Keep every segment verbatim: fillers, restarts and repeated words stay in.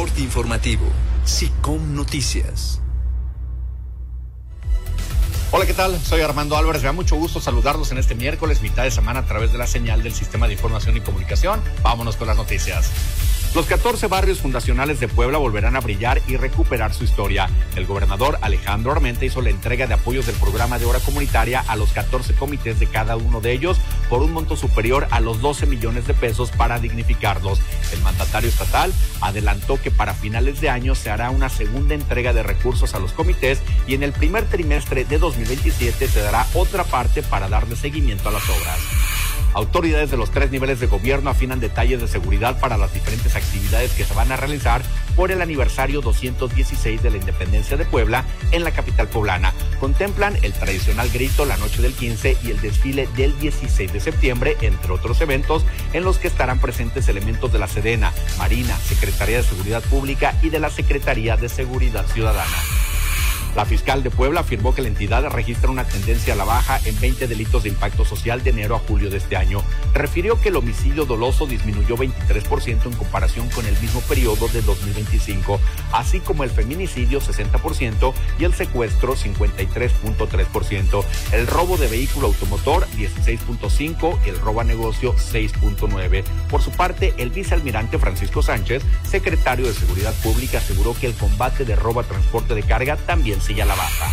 Reporte informativo. SICOM Noticias. Hola, ¿qué tal? Soy Armando Álvarez. Me da mucho gusto saludarlos en este miércoles, mitad de semana, a través de la señal del Sistema de Información y Comunicación. Vámonos con las noticias. Los catorce barrios fundacionales de Puebla volverán a brillar y recuperar su historia. El gobernador Alejandro Armenta hizo la entrega de apoyos del programa de obra comunitaria a los catorce comités de cada uno de ellos por un monto superior a los doce millones de pesos para dignificarlos. El mandatario estatal adelantó que para finales de año se hará una segunda entrega de recursos a los comités y en el primer trimestre de dos mil veintisiete se dará otra parte para darle seguimiento a las obras. Autoridades de los tres niveles de gobierno afinan detalles de seguridad para las diferentes actividades que se van a realizar por el aniversario doscientos dieciséis de la independencia de Puebla en la capital poblana. Contemplan el tradicional grito la noche del quince y el desfile del dieciséis de septiembre, entre otros eventos en los que estarán presentes elementos de la Sedena, Marina, Secretaría de Seguridad Pública y de la Secretaría de Seguridad Ciudadana. La fiscal de Puebla afirmó que la entidad registra una tendencia a la baja en veinte delitos de impacto social de enero a julio de este año. Refirió que el homicidio doloso disminuyó veintitrés por ciento en comparación con el mismo periodo de dos mil veinticinco, así como el feminicidio sesenta por ciento y el secuestro cincuenta y tres punto tres por ciento. El robo de vehículo automotor dieciséis punto cinco por ciento y el robo a negocio seis punto nueve por ciento. Por su parte, el vicealmirante Francisco Sánchez, secretario de Seguridad Pública, aseguró que el combate de robo a transporte de carga también sigue a la baja.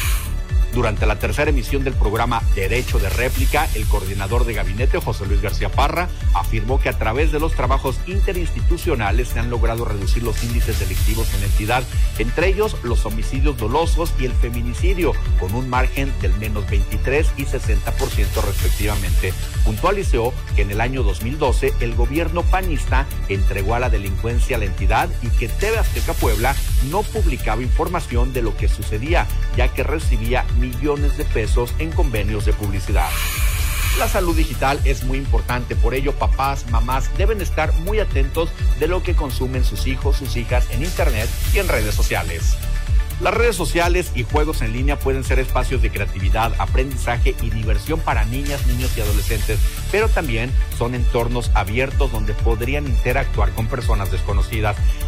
Durante la tercera emisión del programa Derecho de Réplica, el coordinador de gabinete, José Luis García Parra, afirmó que a través de los trabajos interinstitucionales se han logrado reducir los índices delictivos en la entidad, entre ellos los homicidios dolosos y el feminicidio, con un margen del menos veintitrés y sesenta por ciento respectivamente. Puntualizó que en el año dos mil doce el gobierno panista entregó a la delincuencia a la entidad y que T V Azteca Puebla no publicaba información de lo que sucedía, ya que recibía millones de pesos en convenios de publicidad. La salud digital es muy importante, por ello papás, mamás deben estar muy atentos de lo que consumen sus hijos, sus hijas en internet y en redes sociales. Las redes sociales y juegos en línea pueden ser espacios de creatividad, aprendizaje y diversión para niñas, niños y adolescentes, pero también son entornos abiertos donde podrían interactuar con personas desconocidas.